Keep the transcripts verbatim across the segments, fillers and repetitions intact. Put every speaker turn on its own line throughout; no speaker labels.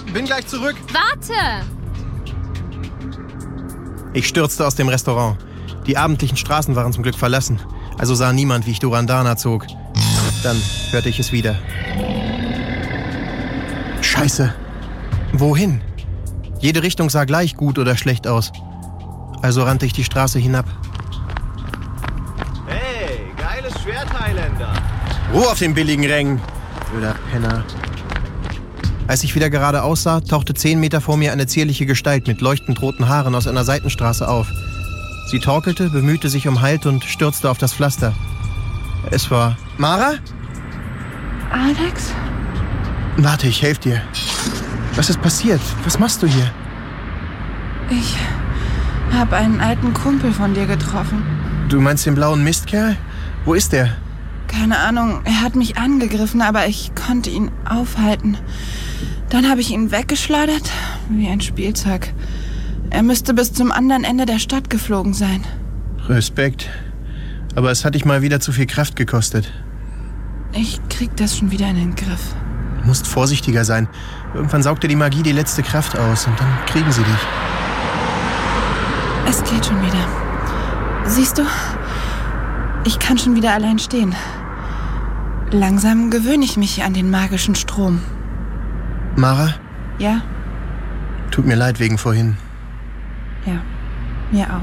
bin gleich zurück.
Warte!
Ich stürzte aus dem Restaurant. Die abendlichen Straßen waren zum Glück verlassen. Also sah niemand, wie ich Durandana zog. Dann hörte ich es wieder. Scheiße. Wohin? Jede Richtung sah gleich gut oder schlecht aus. Also rannte ich die Straße hinab.
Hey, geiles Schwert, Highlander.
Ruhe auf den billigen Rängen, blöder Penner. Als ich wieder geradeaus sah, tauchte zehn Meter vor mir eine zierliche Gestalt mit leuchtend roten Haaren aus einer Seitenstraße auf. Sie torkelte, bemühte sich um Halt und stürzte auf das Pflaster. Es war... Mara?
Alex?
Warte, ich helfe dir. Was ist passiert? Was machst du hier?
Ich habe einen alten Kumpel von dir getroffen.
Du meinst den blauen Mistkerl? Wo ist der?
Keine Ahnung, er hat mich angegriffen, aber ich konnte ihn aufhalten. Dann habe ich ihn weggeschleudert, wie ein Spielzeug. Er müsste bis zum anderen Ende der Stadt geflogen sein.
Respekt. Aber es hat dich mal wieder zu viel Kraft gekostet.
Ich krieg das schon wieder in den Griff.
Du musst vorsichtiger sein. Irgendwann saugt dir die Magie die letzte Kraft aus und dann kriegen sie dich.
Es geht schon wieder. Siehst du, ich kann schon wieder allein stehen. Langsam gewöhne ich mich an den magischen Strom.
Mara?
Ja?
Tut mir leid wegen vorhin.
Ja, mir auch.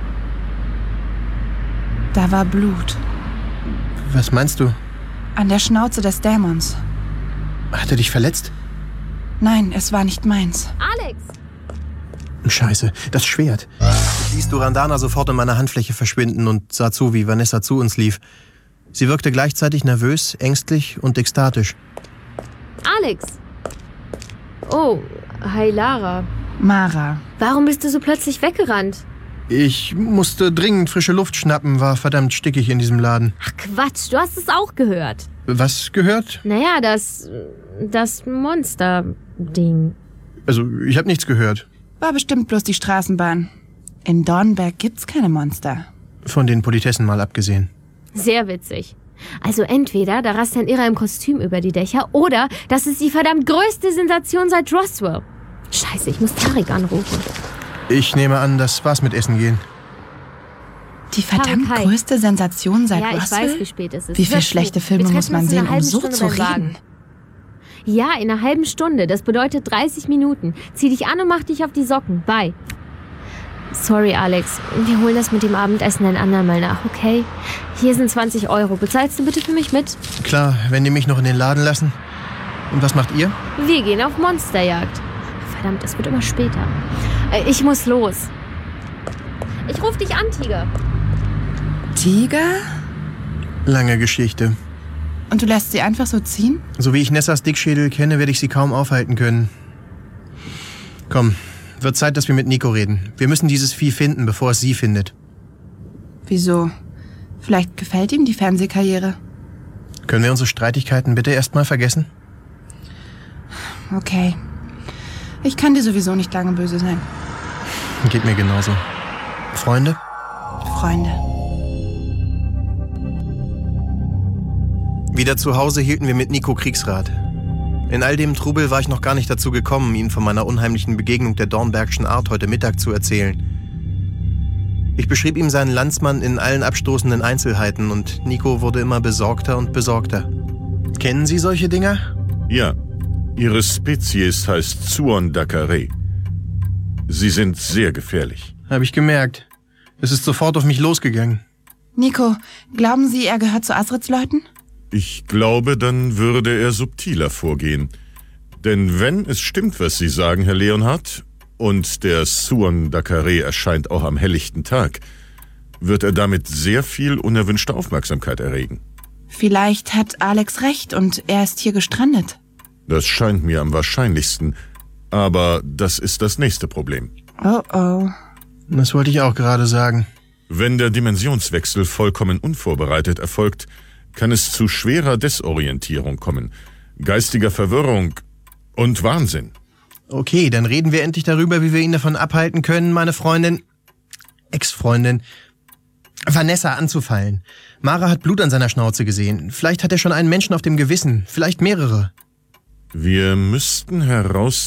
Da war Blut.
Was meinst du?
An der Schnauze des Dämons.
Hat er dich verletzt?
Nein, es war nicht meins.
Alex!
Scheiße, das Schwert. Ich ließ Durandana sofort in meiner Handfläche verschwinden und sah zu, wie Vanessa zu uns lief. Sie wirkte gleichzeitig nervös, ängstlich und ekstatisch.
Alex! Oh, hi Lara.
Mara.
Warum bist du so plötzlich weggerannt?
Ich musste dringend frische Luft schnappen, war verdammt stickig in diesem Laden.
Ach Quatsch, du hast es auch gehört.
Was gehört?
Naja, das... das Monster-Ding.
Also, ich habe nichts gehört.
War bestimmt bloß die Straßenbahn. In Dornberg gibt's keine Monster.
Von den Politessen mal abgesehen.
Sehr witzig. Also entweder da rast ein Irrer im Kostüm über die Dächer oder das ist die verdammt größte Sensation seit Roswell. Scheiße, ich muss Tarek anrufen.
Ich nehme an, das war's mit Essen gehen.
Die verdammt
Tarek, hi.
größte Sensation seit
Ja, ich
Roswell?
weiß, wie spät es ist.
Wie viele
Hörst du?
schlechte
Wir
Filme
treffen
muss man
uns in
sehen,
einer
um
halben
so
Stunde
zu
beim Wagen.
reden?
Ja, in einer halben Stunde. Das bedeutet dreißig Minuten. Zieh dich an und mach dich auf die Socken. Bye. Sorry, Alex. Wir holen das mit dem Abendessen ein andermal nach, okay? Hier sind zwanzig Euro. Bezahlst du bitte für mich mit?
Klar, wenn die mich noch in den Laden lassen. Und was macht ihr?
Wir gehen auf Monsterjagd. Verdammt, es wird immer später. Äh, Ich muss los. Ich ruf dich an, Tiger.
Tiger?
Lange Geschichte.
Und du lässt sie einfach so ziehen?
So wie ich Nessas Dickschädel kenne, werde ich sie kaum aufhalten können. Komm, wird Zeit, dass wir mit Nico reden. Wir müssen dieses Vieh finden, bevor es sie findet.
Wieso? Vielleicht gefällt ihm die Fernsehkarriere.
Können wir unsere Streitigkeiten bitte erstmal vergessen?
Okay. Ich kann dir sowieso nicht lange böse sein.
Geht mir genauso. Freunde?
Freunde.
Wieder zu Hause hielten wir mit Nico Kriegsrat. In all dem Trubel war ich noch gar nicht dazu gekommen, ihm von meiner unheimlichen Begegnung der Dornbergschen Art heute Mittag zu erzählen. Ich beschrieb ihm seinen Landsmann in allen abstoßenden Einzelheiten und Nico wurde immer besorgter und besorgter. Kennen Sie solche Dinger?
Ja, Ihre Spezies heißt Zuon-Dakare. Sie sind sehr gefährlich.
Habe ich gemerkt. Es ist sofort auf mich losgegangen.
Nico, glauben Sie, er gehört zu Asrids Leuten?
Ich glaube, dann würde er subtiler vorgehen. Denn wenn es stimmt, was Sie sagen, Herr Leonhardt, und der Zuon-Dakare erscheint auch am helllichten Tag, wird er damit sehr viel unerwünschte Aufmerksamkeit erregen.
Vielleicht hat Alex recht und er ist hier gestrandet.
Das scheint mir am wahrscheinlichsten. Aber das ist das nächste Problem.
Oh oh.
Das wollte ich auch gerade sagen.
Wenn der Dimensionswechsel vollkommen unvorbereitet erfolgt, kann es zu schwerer Desorientierung kommen, geistiger Verwirrung und Wahnsinn.
Okay, dann reden wir endlich darüber, wie wir ihn davon abhalten können, meine Freundin, Ex-Freundin, Vanessa anzufallen. Mara hat Blut an seiner Schnauze gesehen. Vielleicht hat er schon einen Menschen auf dem Gewissen, vielleicht mehrere.
Wir müssten heraus